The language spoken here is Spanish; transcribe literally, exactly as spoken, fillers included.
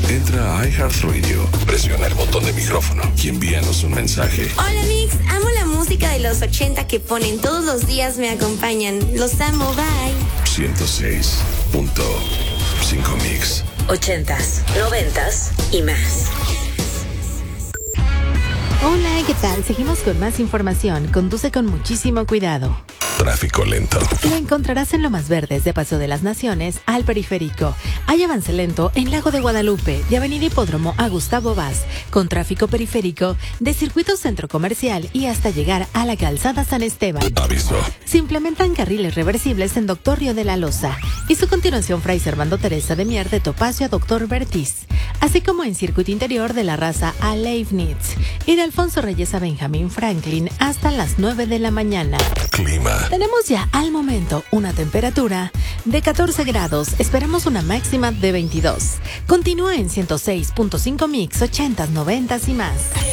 Entra a iHeartRadio, presiona el botón de micrófono y envíanos un mensaje. Hola Mix, amo la música de los ochenta que ponen todos los días, me acompañan. Los amo, bye. ciento seis punto cinco Mix. Ochentas, noventas y más. Hola, ¿qué tal? Seguimos con más información. Conduce con muchísimo cuidado. Tráfico lento. Lo encontrarás en Lomas Verdes, de Paso de las Naciones al Periférico. Hay avance lento en Lago de Guadalupe, de Avenida Hipódromo a Gustavo Vaz, con tráfico periférico de Circuito Centro Comercial y hasta llegar a la Calzada San Esteban. Aviso. Se implementan carriles reversibles en Doctor Río de la Loza y su continuación Fray Servando Teresa de Mier de Topacio a Doctor Bertiz, así como en Circuito Interior de la Raza a Leibniz y de Alfonso Reyes a Benjamín Franklin hasta las nueve de la mañana. Clima. Tenemos ya al momento una temperatura de catorce grados. Esperamos una máxima de veintidós. Continúa en ciento seis punto cinco Mix, ochentas, noventas y más.